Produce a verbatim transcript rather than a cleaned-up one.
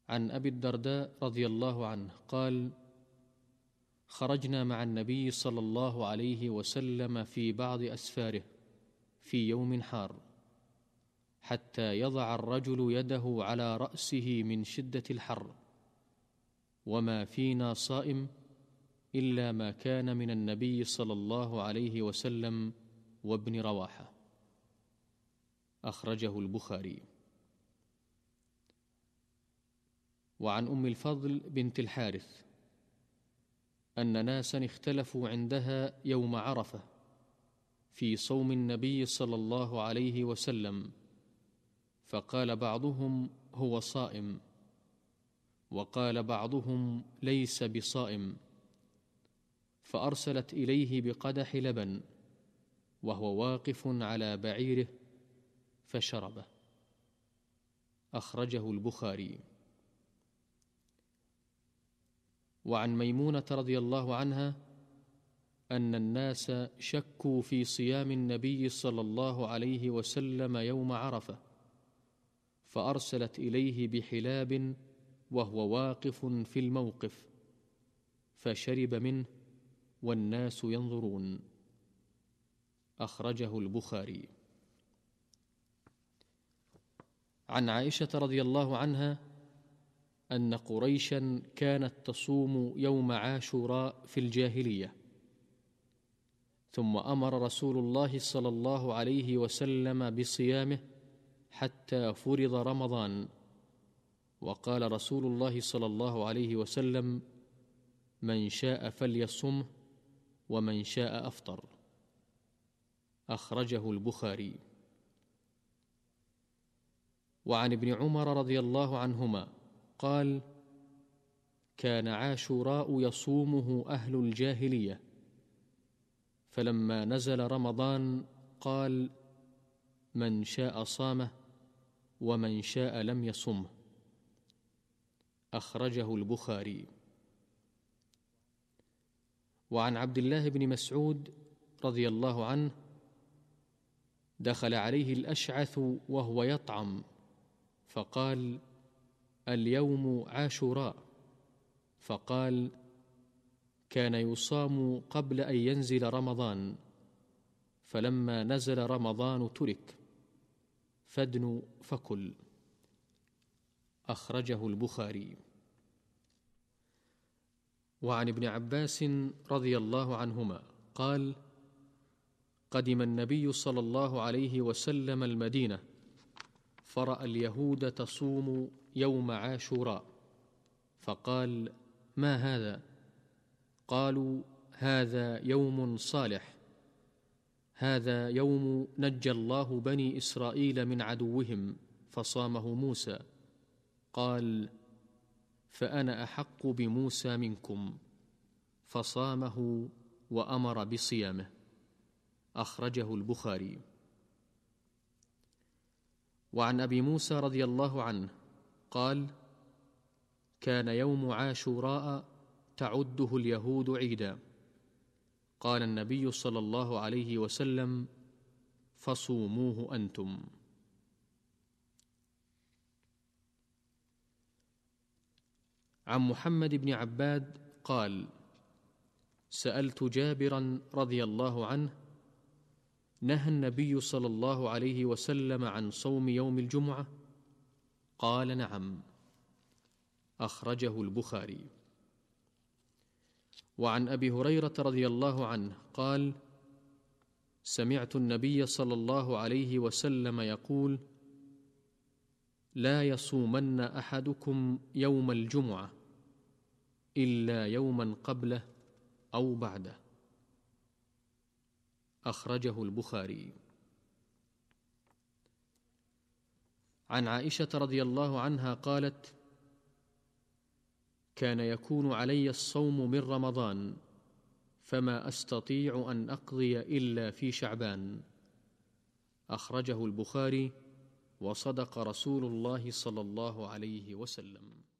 عن أبي الدرداء رضي الله عنه قال: خرجنا مع النبي صلى الله عليه وسلم في بعض أسفاره في يوم حار، حتى يضع الرجل يده على رأسه من شدة الحر، وما فينا صائم إلا ما كان من النبي صلى الله عليه وسلم وابن رواحة. أخرجه البخاري. وعن أم الفضل بنت الحارث أن ناسا اختلفوا عندها يوم عرفة في صوم النبي صلى الله عليه وسلم، فقال بعضهم: هو صائم، وقال بعضهم: ليس بصائم، فأرسلت إليه بقدح لبن وهو واقف على بعيره فشربه. أخرجه البخاري. وعن ميمونة رضي الله عنها أن الناس شكوا في صيام النبي صلى الله عليه وسلم يوم عرفة، فأرسلت إليه بحلاب وهو واقف في الموقف فشرب منه والناس ينظرون. أخرجه البخاري. عن عائشة رضي الله عنها أن قريشا كانت تصوم يوم عاشوراء في الجاهلية، ثم أمر رسول الله صلى الله عليه وسلم بصيامه حتى فرض رمضان، وقال رسول الله صلى الله عليه وسلم: من شاء فليصمه ومن شاء أفطر. أخرجه البخاري. وعن ابن عمر رضي الله عنهما قال: كان عاشوراء يصومه أهل الجاهلية، فلما نزل رمضان قال: من شاء صامه ومن شاء لم يصمه. أخرجه البخاري. وعن عبد الله بن مسعود رضي الله عنه: دخل عليه الأشعث وهو يطعم فقال: اليوم عاشوراء، فقال: كان يصام قبل أن ينزل رمضان، فلما نزل رمضان ترك، فادن فكل. أخرجه البخاري. وعن ابن عباس رضي الله عنهما قال: قدم النبي صلى الله عليه وسلم المدينة، فرأى اليهود تصوم يوم عاشوراء، فقال: ما هذا؟ قالوا: هذا يوم صالح، هذا يوم نجى الله بني إسرائيل من عدوهم فصامه موسى. قال: فأنا أحق بموسى منكم، فصامه وأمر بصيامه. أخرجه البخاري. وعن أبي موسى رضي الله عنه قال: كان يوم عاشوراء تعده اليهود عيدا، قال النبي صلى الله عليه وسلم: فصوموه أنتم. عن محمد بن عباد قال: سألت جابرا رضي الله عنه: نهى النبي صلى الله عليه وسلم عن صوم يوم الجمعة؟ قال: نعم. أخرجه البخاري. وعن أبي هريرة رضي الله عنه قال: سمعت النبي صلى الله عليه وسلم يقول: لا يصومن أحدكم يوم الجمعة إلا يوما قبله أو بعده. أخرجه البخاري. عن عائشة رضي الله عنها قالت: كان يكون علي الصوم من رمضان، فما أستطيع أن أقضي إلا في شعبان. أخرجه البخاري. وصدق رسول الله صلى الله عليه وسلم.